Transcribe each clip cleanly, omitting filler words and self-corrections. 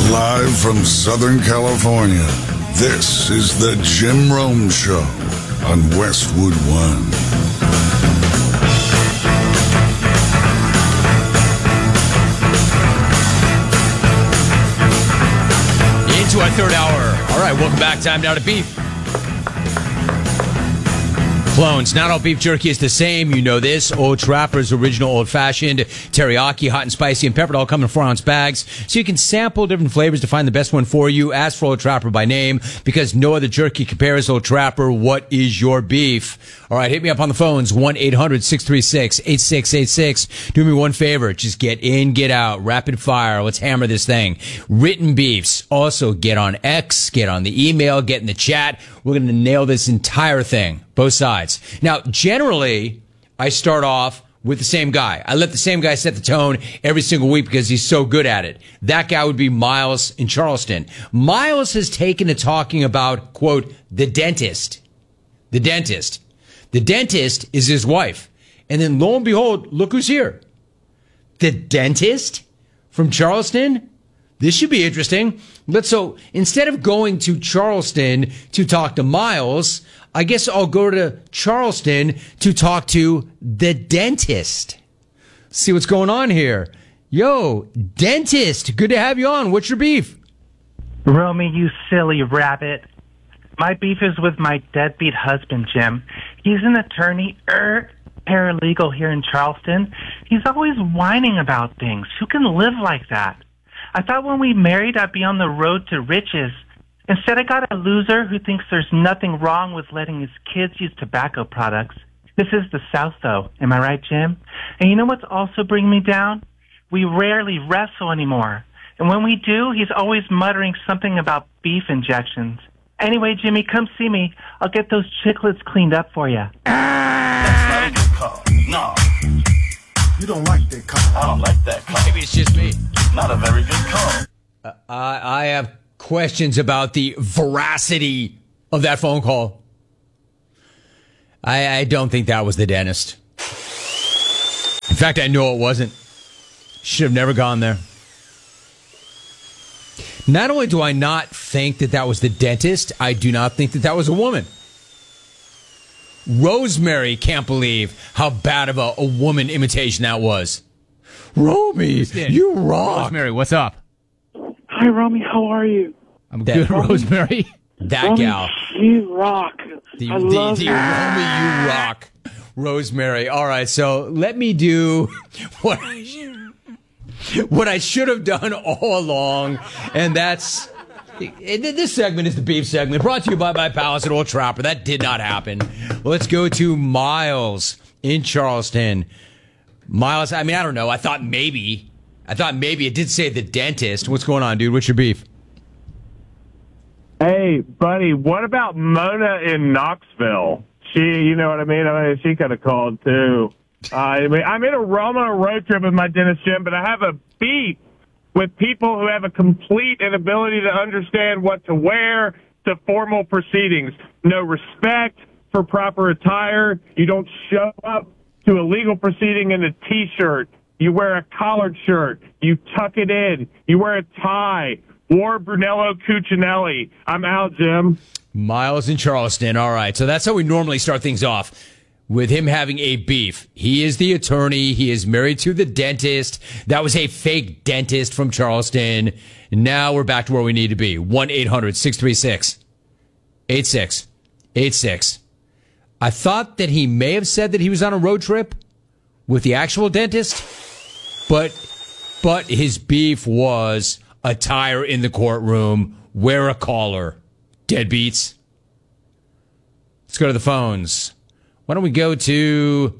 Live from Southern California, this is the Jim Rome Show on Westwood One. Into our third hour. All right, welcome back. Time now to beef. Clones. Not all beef jerky is the same. You know this. Old Trapper's original old-fashioned teriyaki, hot and spicy, and peppered, all come in 4-ounce bags. So you can sample different flavors to find the best one for you. Ask for Old Trapper by name because no other jerky compares. Old Trapper, what is your beef? All right, hit me up on the phones. 1-800-636-8686. Do me one favor. Just get in, get out. Rapid fire. Let's hammer this thing. Written beefs. Also, get on X, get on the email, get in the chat. We're going to nail this entire thing. Both sides. Now, generally, I start off with the same guy. I let the same guy set the tone every single week because he's so good at it. That guy would be Miles in Charleston. Miles has taken to talking about, quote, the dentist. The dentist. The dentist is his wife. And then lo and behold, look who's here. The dentist from Charleston? This should be interesting. So instead of going to Charleston to talk to Miles, I guess I'll go to Charleston to talk to the dentist. See what's going on here. Yo, dentist, good to have you on. What's your beef? Romy, you silly rabbit. My beef is with my deadbeat husband, Jim. He's an attorney, paralegal here in Charleston. He's always whining about things. Who can live like that? I thought when we married I'd be on the road to riches. Instead, I got a loser who thinks there's nothing wrong with letting his kids use tobacco products. This is the South, though. Am I right, Jim? And you know what's also bringing me down? We rarely wrestle anymore. And when we do, he's always muttering something about beef injections. Anyway, Jimmy, come see me. I'll get those chiclets cleaned up for you. That's not a good call. No. You don't like that call. I don't like that call. Maybe it's just me. Not a very good call. I have questions about the veracity of that phone call. I don't think that was the dentist. In fact, I know it wasn't. Should have never gone there. Not only do I not think that that was the dentist, I do not think that that was a woman. Rosemary can't believe how bad of a woman imitation that was. Romy, you rock. Rosemary, what's up? Hi, Romy. How are you? I'm good, Rosemary. That Romy, gal. you rock. I love you. Romy, you rock. Rosemary. All right, so let me do what I should have done all along, and that's... This segment is the beef segment, brought to you by my palace at Old Trapper. That did not happen. Let's go to Miles in Charleston. Miles, I mean, I don't know. I thought maybe it did say the dentist. What's going on, dude? What's your beef? Hey, buddy, what about Mona in Knoxville? You know what I mean? She could have called, too. I'm on a road trip with my dentist, Jim, but I have a beef with people who have a complete inability to understand what to wear to formal proceedings. No respect for proper attire. You don't show up to a legal proceeding in a T-shirt. You wear a collared shirt. You tuck it in. You wear a tie. Or Brunello Cucinelli. I'm out, Jim. Miles in Charleston. All right. So that's how we normally start things off, with him having a beef. He is the attorney. He is married to the dentist. That was a fake dentist from Charleston. Now we're back to where we need to be. 1-800-636-8686. I thought that he may have said that he was on a road trip with the actual dentist, but his beef was attire in the courtroom, wear a collar, deadbeats. Let's go to the phones. Why don't we go to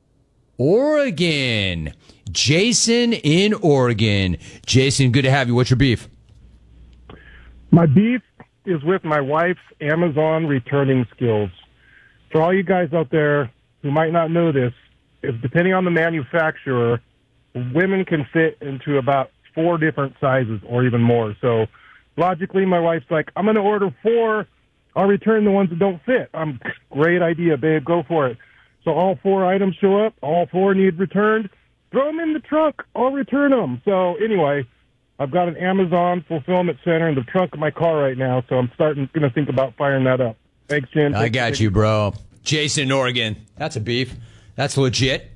Oregon? Jason in Oregon. Jason, good to have you. What's your beef? My beef is with my wife's Amazon returning skills. For all you guys out there who might not know this, is depending on the manufacturer, women can fit into about 4 different sizes or even more. So logically, my wife's like, I'm going to order 4. I'll return the ones that don't fit. Great idea, babe. Go for it. So all 4 items show up. All 4 need returned. Throw them in the trunk. I'll return them. So anyway, I've got an Amazon fulfillment center in the trunk of my car right now, so I'm going to think about firing that up. Thanks, Jim. I got you, bro. Jason in Oregon. That's a beef. That's legit.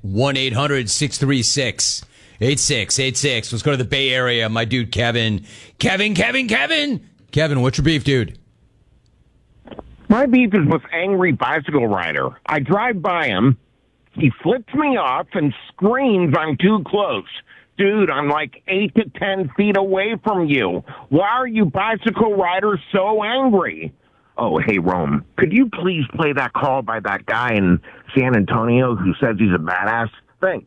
1-800-636-8686. Let's go to the Bay Area. My dude, Kevin. Kevin, what's your beef, dude? My beef is with angry bicycle rider. I drive by him. He flips me off and screams I'm too close. Dude, I'm like 8 to 10 feet away from you. Why are you bicycle riders so angry? Oh, hey, Rome, could you please play that call by that guy in San Antonio who says he's a badass? Thanks.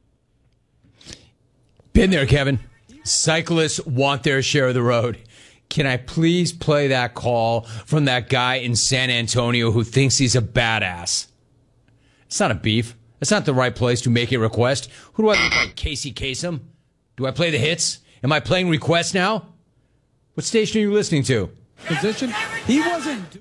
Been there, Kevin. Cyclists want their share of the road. Can I please play that call from that guy in San Antonio who thinks he's a badass? It's not a beef. It's not the right place to make a request. Who do I look like, Casey Kasem? Do I play the hits? Am I playing requests now? What station are you listening to? Position? He wasn't.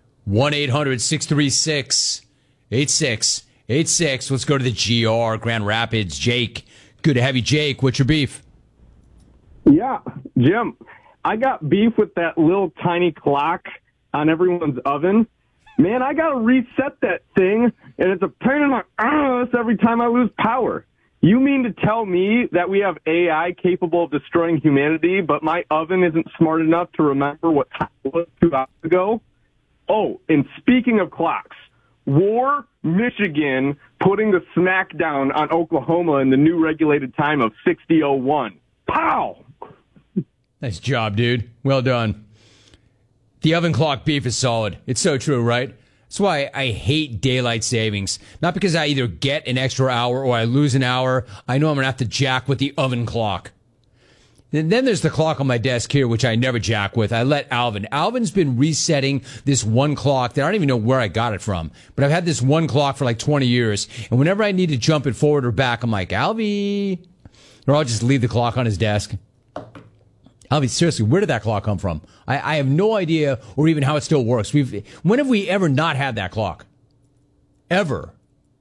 1-800-636-8686. Let's go to the GR, Grand Rapids. Jake. Good to have you, Jake. What's your beef? Yeah, Jim. I got beef with that little tiny clock on everyone's oven. Man, I got to reset that thing, and it's a pain in my ass every time I lose power. You mean to tell me that we have AI capable of destroying humanity, but my oven isn't smart enough to remember what time it was 2 hours ago? Oh, and speaking of clocks, War Michigan putting the smackdown on Oklahoma in the new regulated time of 60:01. Pow! Nice job, dude. Well done. The oven clock beef is solid. It's so true, right? That's why I hate daylight savings. Not because I either get an extra hour or I lose an hour. I know I'm going to have to jack with the oven clock. And then there's the clock on my desk here, which I never jack with. I let Alvin. Alvin's been resetting this one clock that I don't even know where I got it from. But I've had this one clock for like 20 years. And whenever I need to jump it forward or back, I'm like, Alvy. Or I'll just leave the clock on his desk. Alvy, seriously, where did that clock come from? I have no idea or even how it still works. When have we ever not had that clock? Ever.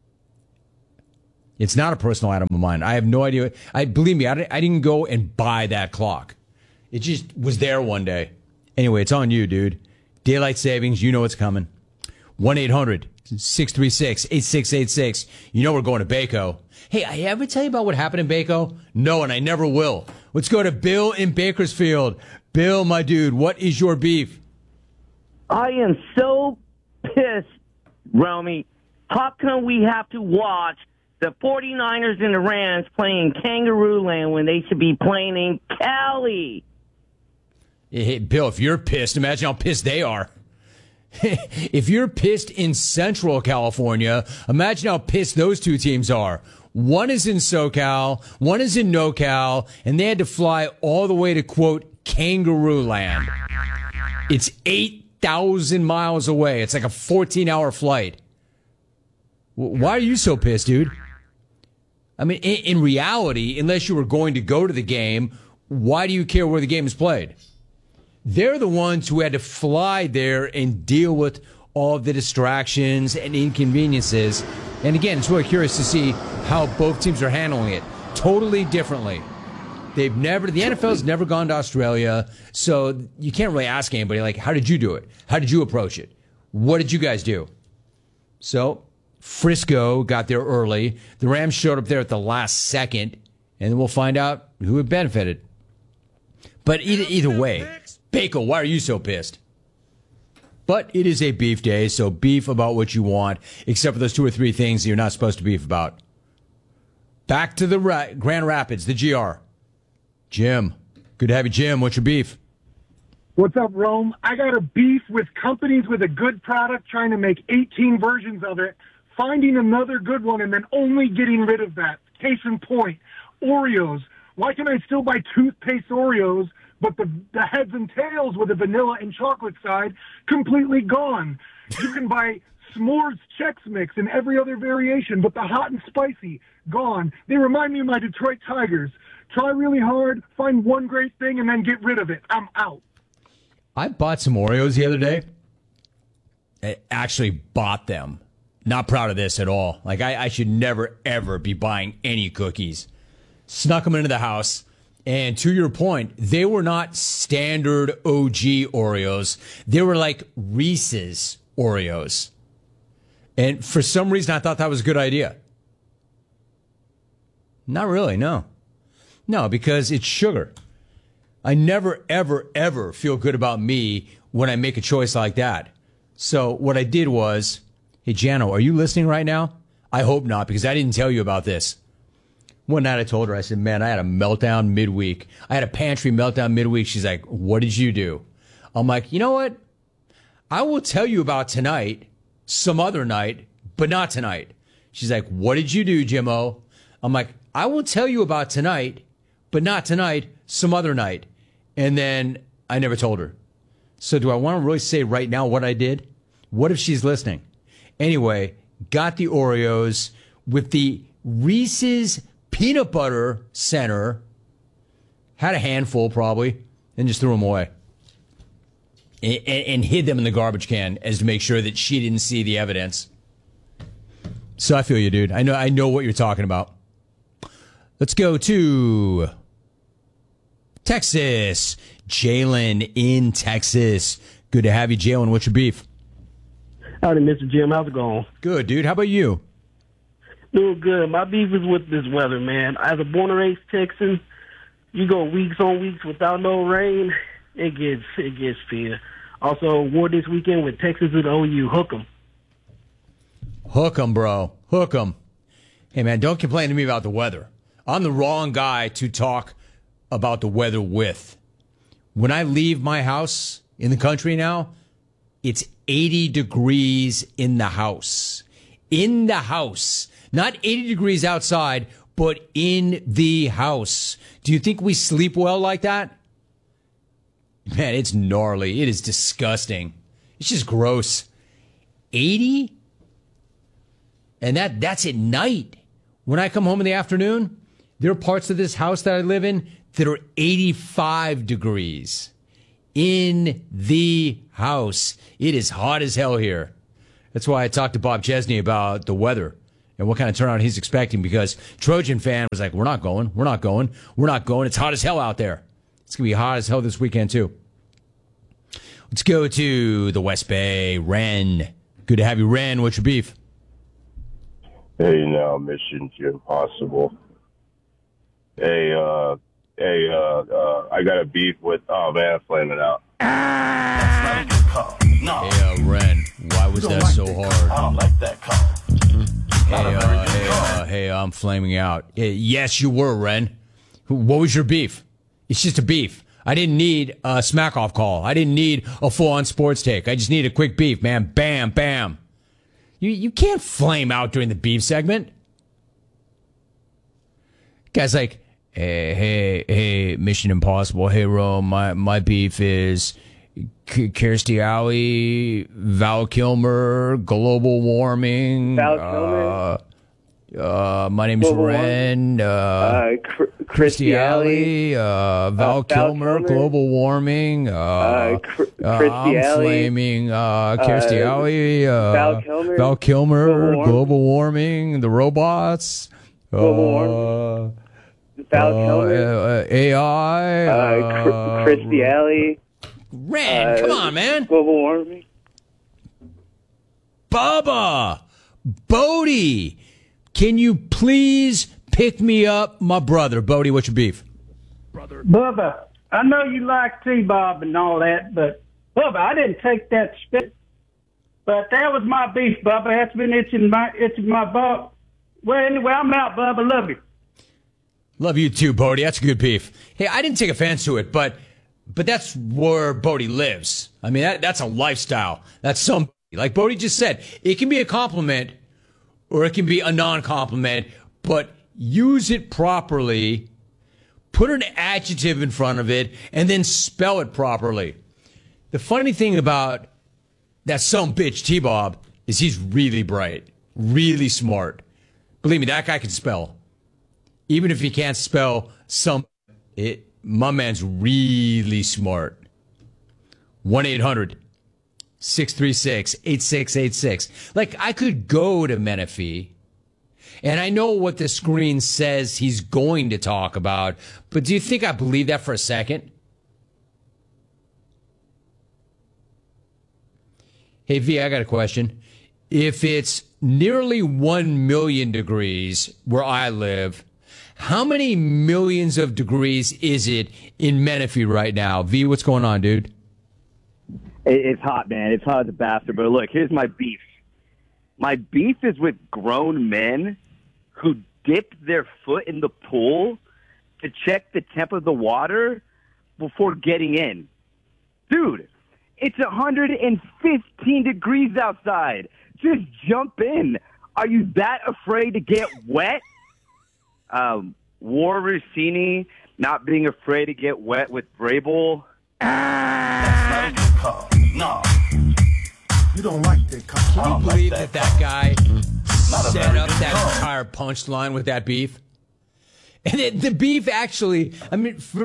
It's not a personal item of mine. I have no idea. Believe me, I didn't go and buy that clock. It just was there one day. Anyway, it's on you, dude. Daylight savings, you know what's coming. 1-800-636-8686. You know we're going to Baco. Hey, I ever tell you about what happened in Baco? No, and I never will. Let's go to Bill in Bakersfield. Bill, my dude, what is your beef? I am so pissed, Romy. How come we have to watch the 49ers and the Rams playing Kangaroo Land when they should be playing in Cali? Hey, Bill, if you're pissed, imagine how pissed they are. If you're pissed in Central California, imagine how pissed those two teams are. One is in SoCal, one is in NoCal, and they had to fly all the way to, quote, Kangaroo Land. It's 8,000 miles away. It's like a 14-hour flight. Why are you so pissed, dude? I mean, in reality, unless you were going to go to the game, why do you care where the game is played? They're the ones who had to fly there and deal with all of the distractions and inconveniences. And again, it's really curious to see how both teams are handling it totally differently. The NFL's never gone to Australia, so you can't really ask anybody, like, how did you do it? How did you approach it? What did you guys do? So Frisco got there early. The Rams showed up there at the last second, and then we'll find out who it benefited. But either way, Baco, why are you so pissed? But it is a beef day, so beef about what you want, except for those 2 or 3 things that you're not supposed to beef about. Back to the Grand Rapids, the GR. Jim. Good to have you, Jim. What's your beef? What's up, Rome? I got a beef with companies with a good product trying to make 18 versions of it, finding another good one, and then only getting rid of that. Case in point, Oreos. Why can I still buy toothpaste Oreos, but the heads and tails with the vanilla and chocolate side completely gone? You can buy s'mores Chex Mix in every other variation, but the hot and spicy, gone. They remind me of my Detroit Tigers. Try really hard, find one great thing, and then get rid of it. I'm out. I bought some Oreos the other day. I actually bought them. Not proud of this at all. Like, I should never, ever be buying any cookies. Snuck them into the house. And to your point, they were not standard OG Oreos. They were like Reese's Oreos. And for some reason, I thought that was a good idea. Not really, no. No, because it's sugar. I never, ever, ever feel good about me when I make a choice like that. So what I did was, hey, Jano, are you listening right now? I hope not, because I didn't tell you about this. One night I told her, I said, man, I had a meltdown midweek. I had a pantry meltdown midweek. She's like, what did you do? I'm like, you know what? I will tell you about tonight, some other night, but not tonight. She's like, what did you do, Jimmo? I'm like, I will tell you about tonight, but not tonight, some other night. And then I never told her. So do I want to really say right now what I did? What if she's listening? Anyway, got the Oreos with the Reese's peanut butter center, had a handful probably, and just threw them away. And hid them in the garbage can as to make sure that she didn't see the evidence. So I feel you, dude. I know what you're talking about. Let's go to Texas. Jalen in Texas. Good to have you, Jalen. What's your beef? Howdy, Mr. Jim. How's it going? Good, dude. How about you? Doing good. My beef is with this weather, man. As a born and raised Texan, you go weeks on weeks without no rain, it gets fear. Also, war this weekend with Texas and OU. Hook 'em. Hook 'em, bro. Hook 'em. Hey, man, don't complain to me about the weather. I'm the wrong guy to talk about the weather with. When I leave my house in the country now, it's 80 degrees in the house. In the house. Not 80 degrees outside, but in the house. Do you think we sleep well like that? Man, it's gnarly. It is disgusting. It's just gross. 80? And that's at night. When I come home in the afternoon, there are parts of this house that I live in that are 85 degrees. In the house. It is hot as hell here. That's why I talked to Bob Chesney about the weather and what kind of turnout he's expecting, because Trojan fan was like, we're not going. It's hot as hell out there. It's going to be hot as hell this weekend, too. Let's go to the West Bay. Ren. Good to have you, Ren. What's your beef? Hey, now, Mission Impossible. Hey, I got a beef with, oh, man, I'm flaming out. That's not a good call. No. Hey, Ren, why was that so hard? I don't like that call. Hey, I'm flaming out. Yes, you were, Ren. What was your beef? It's just a beef. I didn't need a smack-off call. I didn't need a full-on sports take. I just need a quick beef, man. Bam, bam. You can't flame out during the beef segment. Guy's like, hey, Mission Impossible. Hey, Rome, my beef is Kirstie Alley, Val Kilmer, global warming. Val Kilmer. My name's Ren. Kirstie Alley, Val Kilmer, global warming. Kirstie I'm Alley, flaming Kirstie Alley, Val Kilmer, global warming, the robots. Global warming. Val Kilmer, AI, Kirstie Alley. Ren, come on, man. Global warming. Bubba, Bodie, can you please pick me up my brother? Bodie, what's your beef? Bubba, I know you like T-Bob and all that, but Bubba, I didn't take that spit. But that was my beef, Bubba. That's been itching my butt. Well, anyway, I'm out, Bubba. Love you. Love you too, Bodie. That's a good beef. Hey, I didn't take offense to it, but that's where Bodie lives. I mean, that's a lifestyle. That's some, like Bodie just said, it can be a compliment or it can be a non-compliment, but use it properly, put an adjective in front of it, and then spell it properly. The funny thing about that some bitch T-Bob is he's really bright, really smart. Believe me, that guy can spell. Even if he can't spell my man's really smart. 1-800-636-8686. Like, I could go to Menifee And I know what the screen says he's going to talk about, but do you think I believe that for a second? Hey, V, I got a question. If it's nearly 1 million degrees where I live, how many millions of degrees is it in Menifee right now? V, what's going on, dude? It's hot, man. It's hot as a bastard. But look, here's my beef. My beef is with grown men who dip their foot in the pool to check the temp of the water before getting in. Dude, it's 115 degrees outside. Just jump in. Are you that afraid to get wet? War Rossini not being afraid to get wet with Vrabel. That's not a good call. No. You don't like that call. Can you believe that guy set up that entire punchline with that beef? And the beef actually, I mean, for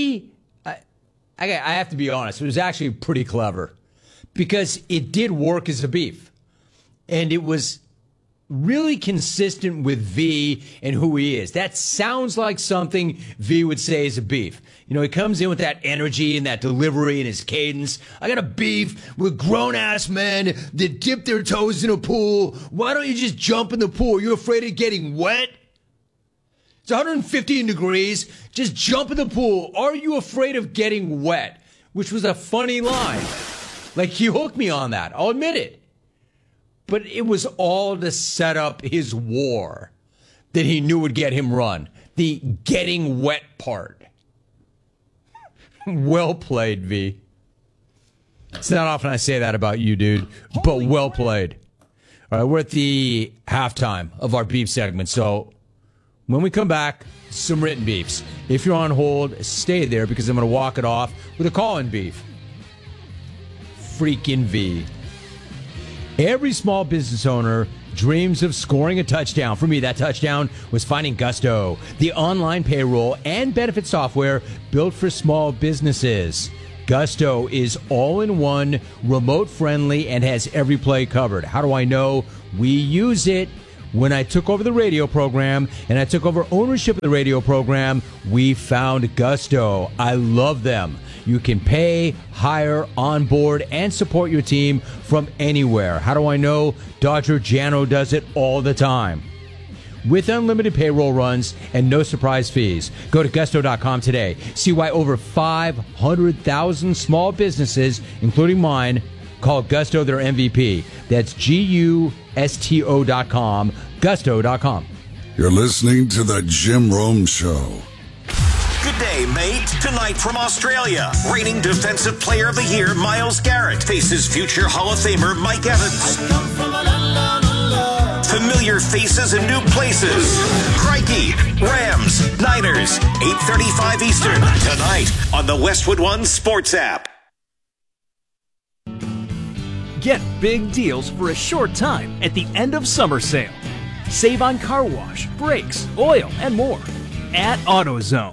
I have to be honest, it was actually pretty clever because it did work as a beef. And it was really consistent with V and who he is. That sounds like something V would say is a beef. You know, he comes in with that energy and that delivery and his cadence. I got a beef with grown-ass men that dip their toes in a pool. Why don't you just jump in the pool? You're afraid of getting wet? It's 115 degrees. Just jump in the pool. Are you afraid of getting wet? Which was a funny line. Like, he hooked me on that. I'll admit it. But it was all to set up his war that he knew would get him run. The getting wet part. Well played, V. It's not often I say that about you, dude, but well played. All right, we're at the halftime of our beef segment, so when we come back, some written beefs. If you're on hold, stay there because I'm going to walk it off with a call-in beef. Freaking V. Every small business owner dreams of scoring a touchdown. For me, that touchdown was finding Gusto, the online payroll and benefit software built for small businesses. Gusto is all-in-one, remote-friendly, and has every play covered. How do I know? We use it. When I took over the radio program and I took over ownership of the radio program, we found Gusto. I love them. You can pay, hire, onboard, and support your team from anywhere. How do I know? Dodger Jano does it all the time. With unlimited payroll runs and no surprise fees. Go to Gusto.com today. See why over 500,000 small businesses, including mine, call Gusto their MVP. That's Gusto.com. Gusto.com. You're listening to The Jim Rome Show. Good day, mate. Tonight from Australia, reigning Defensive Player of the Year Myles Garrett faces future Hall of Famer Mike Evans. Familiar faces and new places. Crikey, Rams, Niners, 8:35 Eastern, tonight on the Westwood One Sports app. Get big deals for a short time at the end of summer sale. Save on car wash, brakes, oil, and more at AutoZone.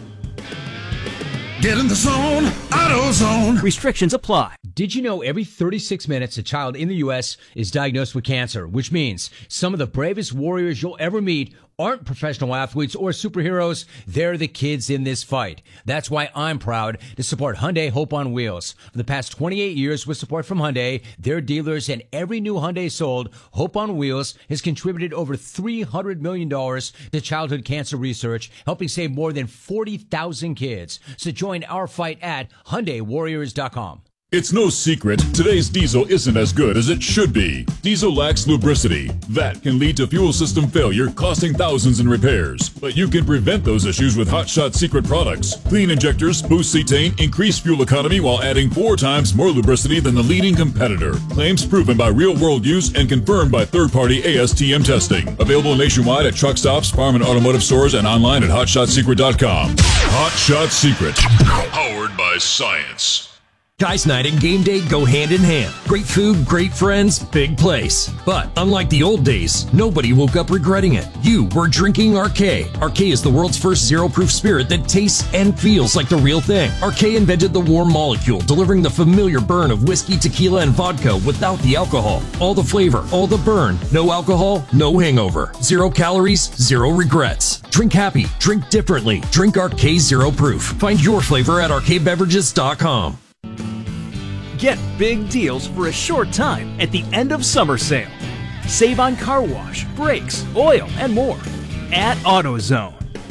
Get in the zone, AutoZone. Restrictions apply. Did you know every 36 minutes a child in the U.S. is diagnosed with cancer, which means some of the bravest warriors you'll ever meet aren't professional athletes or superheroes. They're the kids in this fight. That's why I'm proud to support Hyundai Hope on Wheels. For the past 28 years with support from Hyundai, their dealers, and every new Hyundai sold, Hope on Wheels has contributed over $300 million to childhood cancer research, helping save more than 40,000 kids. So join our fight at HyundaiWarriors.com. It's no secret, today's diesel isn't as good as it should be. Diesel lacks lubricity. That can lead to fuel system failure, costing thousands in repairs. But you can prevent those issues with Hot Shot Secret products. Clean injectors, boost cetane, increase fuel economy while adding 4 times more lubricity than the leading competitor. Claims proven by real-world use and confirmed by third-party ASTM testing. Available nationwide at truck stops, farm and automotive stores, and online at HotShotSecret.com. Hot Shot Secret. Powered by science. Guys' night and game day go hand in hand. Great food, great friends, big place. But unlike the old days, nobody woke up regretting it. You were drinking Arcay. Arcay is the world's first zero-proof spirit that tastes and feels like the real thing. Arcay invented the warm molecule, delivering the familiar burn of whiskey, tequila, and vodka without the alcohol. All the flavor, all the burn. No alcohol, no hangover. 0 calories, 0 regrets. Drink happy, drink differently. Drink Arcay Zero Proof. Find your flavor at arcaybeverages.com. Get big deals for a short time at the end of summer sale. Save on car wash, brakes, oil, and more at AutoZone.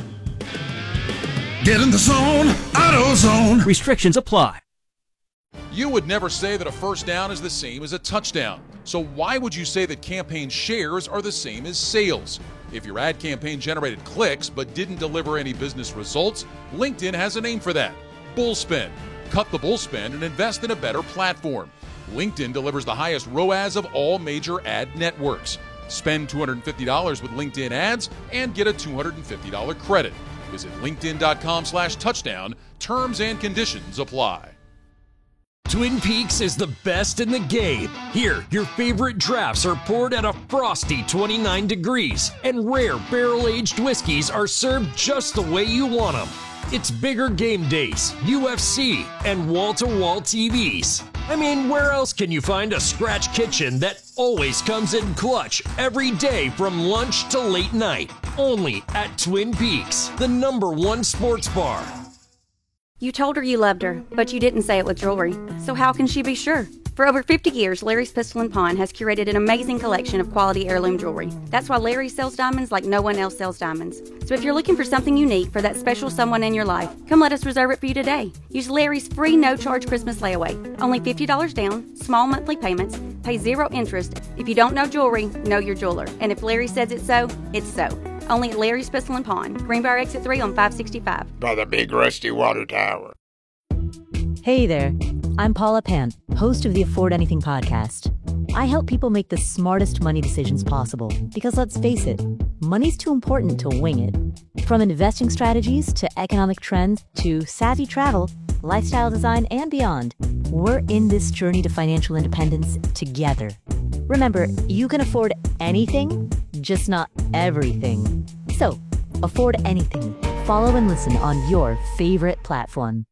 Get in the zone, AutoZone. Restrictions apply. You would never say that a first down is the same as a touchdown. So why would you say that campaign shares are the same as sales? If your ad campaign generated clicks but didn't deliver any business results, LinkedIn has a name for that: Bullspin. Cut the bullspin and invest in a better platform. LinkedIn delivers the highest ROAS of all major ad networks. Spend $250 with LinkedIn ads and get a $250 credit. Visit linkedin.com/touchdown. Terms and conditions apply. Twin Peaks is the best in the game. Here, your favorite drafts are poured at a frosty 29 degrees, and rare barrel-aged whiskeys are served just the way you want them. It's bigger game days, UFC, and wall-to-wall TVs. I mean, where else can you find a scratch kitchen that always comes in clutch every day from lunch to late night? Only at Twin Peaks, the #1 sports bar. You told her you loved her, but you didn't say it with jewelry. So how can she be sure? For over 50 years, Larry's Pistol & Pawn has curated an amazing collection of quality heirloom jewelry. That's why Larry sells diamonds like no one else sells diamonds. So if you're looking for something unique for that special someone in your life, come let us reserve it for you today. Use Larry's free no-charge Christmas layaway. Only $50 down, small monthly payments, pay 0 interest. If you don't know jewelry, know your jeweler. And if Larry says it's so, it's so. Only at Larry's Pistol & Pawn, Greenbrier Exit 3 on 565. By the big rusty water tower. Hey there, I'm Paula Pant, host of the Afford Anything podcast. I help people make the smartest money decisions possible because let's face it, money's too important to wing it. From investing strategies to economic trends to savvy travel, lifestyle design, and beyond, we're in this journey to financial independence together. Remember, you can afford anything, just not everything. So, afford anything. Follow and listen on your favorite platform.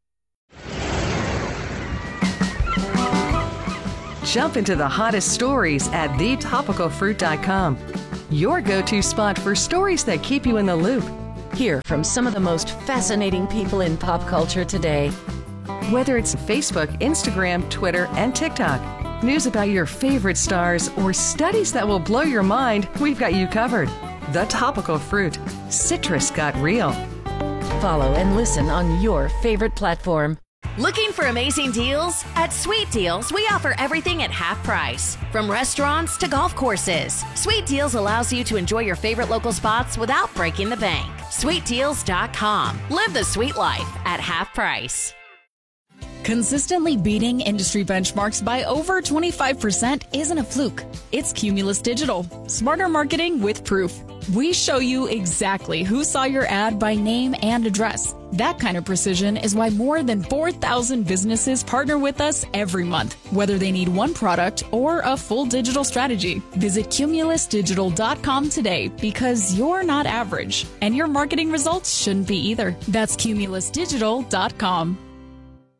Jump into the hottest stories at thetopicalfruit.com. Your go-to spot for stories that keep you in the loop. Hear from some of the most fascinating people in pop culture today. Whether it's Facebook, Instagram, Twitter, and TikTok, news about your favorite stars, or studies that will blow your mind, we've got you covered. The Topical Fruit. Citrus got real. Follow and listen on your favorite platform. Looking for amazing deals? At Sweet Deals, we offer everything at half price. From restaurants to golf courses, Sweet Deals allows you to enjoy your favorite local spots without breaking the bank. SweetDeals.com. Live the sweet life at half price. Consistently beating industry benchmarks by over 25% isn't a fluke. It's Cumulus Digital. Smarter marketing with proof. We show you exactly who saw your ad by name and address. That kind of precision is why more than 4,000 businesses partner with us every month, whether they need one product or a full digital strategy. Visit cumulusdigital.com today because you're not average, and your marketing results shouldn't be either. That's cumulusdigital.com.